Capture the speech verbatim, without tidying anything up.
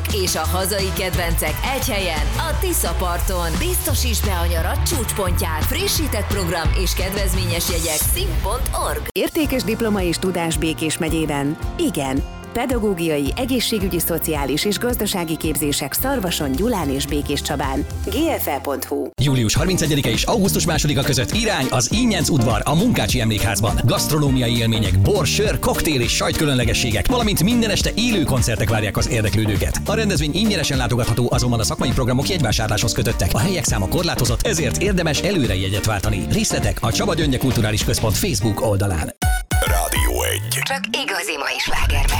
és a hazai kedvencek egy helyen, a Tisza-parton. Biztosíts be a nyarad csúcspontját. Frissített program és kedvezményes jegyek szín pont org. Értékes diploma és tudás Békés megyében? Igen. Pedagógiai, egészségügyi, szociális és gazdasági képzések Szarvason, Gyulán és Békéscsabán. gé ef e pont hú. július harmincegyedike és augusztus másodika között irány az Ínyenc udvar a Munkácsi Emlékházban. Gasztronómiai élmények, bor, sör, koktél és sajtkülönlegességek, valamint minden este élő koncertek várják az érdeklődőket. A rendezvény ingyenesen látogatható, azonban a szakmai programok jegyvásárláshoz kötöttek. A helyek száma korlátozott, ezért érdemes előre jegyet váltani. Részletek a Csaba Gyöngye Kulturális Központ Facebook oldalán. Rádió egy. Csak igazi mai slágerben.